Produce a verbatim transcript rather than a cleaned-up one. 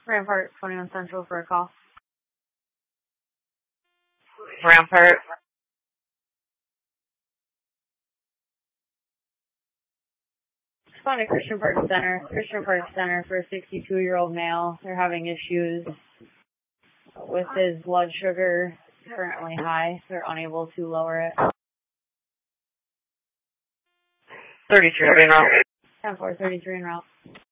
Rampart, twenty-one Central for a call. Rampart. Respond to Christian Park Center. Christian Park Center for a sixty-two-year-old male. They're having issues with his blood sugar, currently high. They're unable to lower it. thirty-three en route. ten four thirty-three en route.